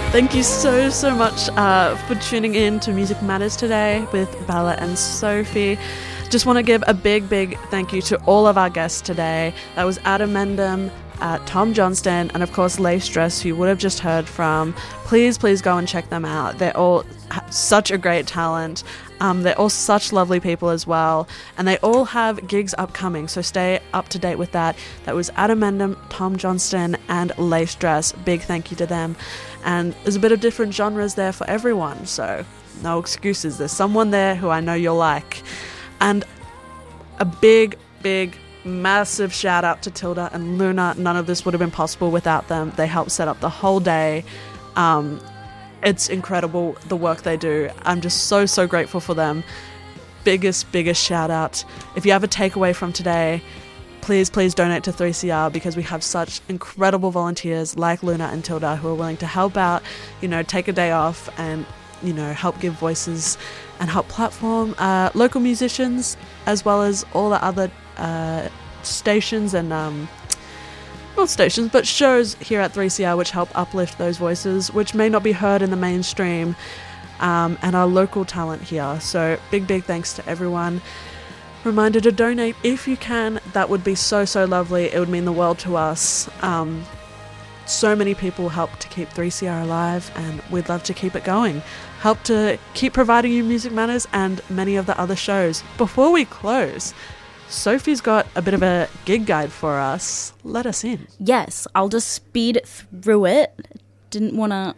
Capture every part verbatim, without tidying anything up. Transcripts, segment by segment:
Thank you so, so much uh, for tuning in to Music Matters today with Bella and Sophie. Just want to give a big, big thank you to all of our guests today. That was Adam Mendham, uh, Tom Johnston, and of course Lace Dress, who you would have just heard from. Please, please go and check them out. They're all such a great talent. Um, they're all such lovely people as well, and they all have gigs upcoming, so stay up to date with that. That was Adam Mendham, Tom Johnston, and Lace Dress. Big thank you to them. And there's a bit of different genres there for everyone, so no excuses. There's someone there who I know you'll like. And a big, big, massive shout out to Tilda and Luna. None of this would have been possible without them. They helped set up the whole day. Um, it's incredible the work they do. I'm just so, so grateful for them. Biggest, biggest shout out. If you have a takeaway from today, please, please donate to three C R, because we have such incredible volunteers like Luna and Tilda who are willing to help out, you know, take a day off and, you know, help give voices and help platform uh, local musicians, as well as all the other uh, stations and, um, not stations, but shows here at three C R which help uplift those voices, which may not be heard in the mainstream, um, and our local talent here. So big, big thanks to everyone. Reminder to donate if you can. That would be so, so lovely. It would mean the world to us. Um, so many people help to keep three C R alive, and we'd love to keep it going. Help to keep providing you Music Matters and many of the other shows. Before we close, Sophie's got a bit of a gig guide for us. Let us in. Yes, I'll just speed through it. Didn't want to,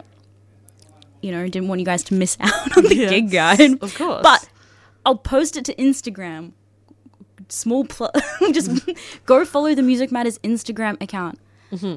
you know, didn't want you guys to miss out on the yes, gig guide. Of course. But I'll post it to Instagram. Small plug. Just go follow the Music Matters Instagram account. Mm-hmm.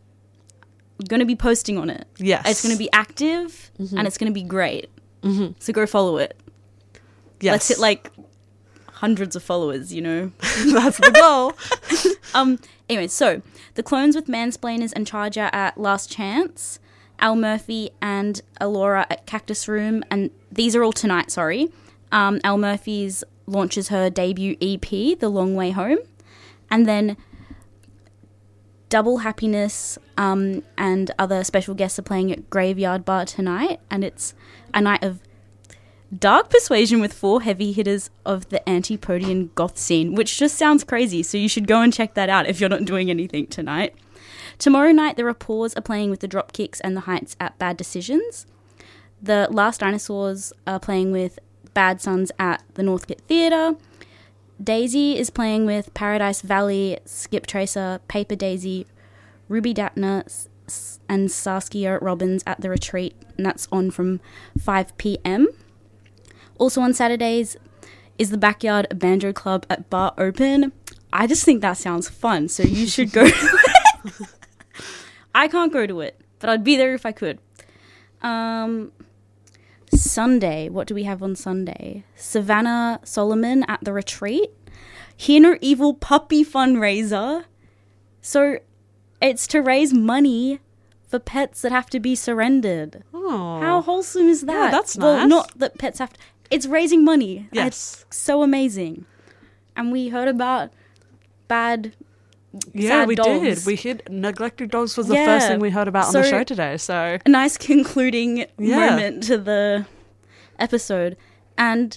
I'm going to be posting on it. Yes. It's going to be active, mm-hmm. and it's going to be great. Mm-hmm. So go follow it. Yes. Let's hit like hundreds of followers, you know. That's the goal. um. Anyway, so the Clones with Mansplainers and Charger at Last Chance, Al Murphy and Alora at Cactus Room, and these are all tonight, sorry. Um, Al Murphy's launches her debut E P, The Long Way Home, and then Double Happiness um, and other special guests are playing at Graveyard Bar tonight, and it's a night of dark persuasion with four heavy hitters of the anti-podian goth scene, which just sounds crazy, so you should go and check that out if you're not doing anything tonight. Tomorrow night, the Rapports are playing with the Dropkicks and the Heights at Bad Decisions. The Last Dinosaurs are playing with Bad Sons at the Northcote Theatre. Daisy is playing with Paradise Valley, Skip Tracer, Paper Daisy, Ruby Datner, and Saskia Robbins at the Retreat, and that's on from five p.m. Also on Saturdays is the Backyard Banjo Club at Bar Open. I just think that sounds fun, so you should go to it. I can't go to it, but I'd be there if I could. Um... Sunday, what do we have on Sunday? Savannah Solomon at the Retreat. Hear No Evil Puppy Fundraiser. So it's to raise money for pets that have to be surrendered. Oh, how wholesome is that? Yeah, that's nice. Well, not that pets have to. It's raising money. Yes. It's so amazing. And we heard about bad Yeah, sad we dogs. did. We hit neglected dogs was the Yeah. first thing we heard about So, on the show today. So a nice concluding Yeah. moment to the episode. And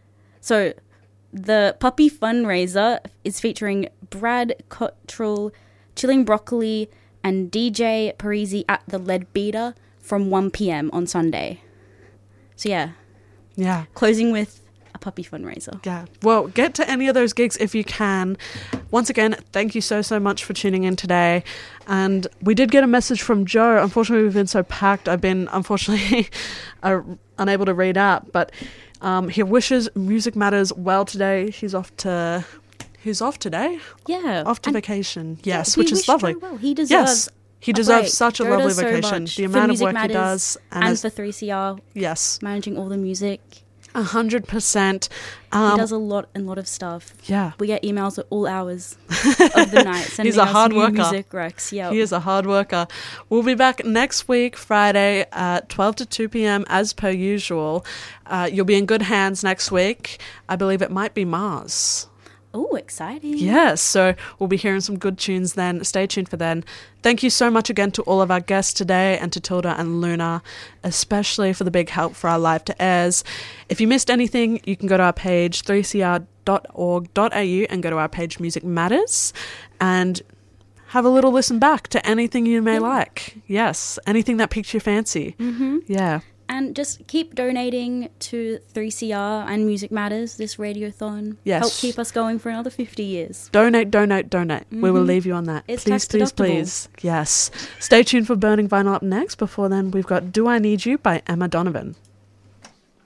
so the puppy fundraiser is featuring Brad Cottrell, Chilling Broccoli, and D J Parisi at the Leadbeater from one p.m. on Sunday. So yeah, yeah, closing with a puppy fundraiser. Yeah. Well, get to any of those gigs if you can. Once again, thank you so, so much for tuning in today. And we did get a message from Joe. Unfortunately, we've been so packed. I've been, unfortunately, uh, unable to read out. But um, he wishes Music Matters well today. He's off to... He's off today? Yeah. Off to and vacation. Yes, he which is lovely. Joe well. He deserves... Yes. He deserves break. such a Joe lovely does so vacation. much The for amount of Music work Matters he does. And, as, for three C R. Yes. Managing all the music. A hundred percent. Um, he does a lot and lot of stuff. Yeah. We get emails at all hours of the night sending He's a us hard new worker. music recs. Yep. He is a hard worker. We'll be back next week, Friday, at twelve to two p.m. as per usual. Uh, you'll be in good hands next week. I believe it might be Mars. Oh, exciting. Yes, so we'll be hearing some good tunes then. Stay tuned for then. Thank you so much again to all of our guests today and to Tilda and Luna, especially for the big help for our live to airs. If you missed anything, you can go to our page three c r dot org dot a u and go to our page Music Matters and have a little listen back to anything you may yeah. like. Yes, anything that piques your fancy. Mm-hmm. Yeah. And just keep donating to three C R and Music Matters, this radiothon. Yes. Help keep us going for another fifty years. Donate, donate, donate. Mm-hmm. We will leave you on that. It's please, tax please, deductible. please. Yes. Stay tuned for Burning Vinyl up next. Before then, we've got Do I Need You by Emma Donovan.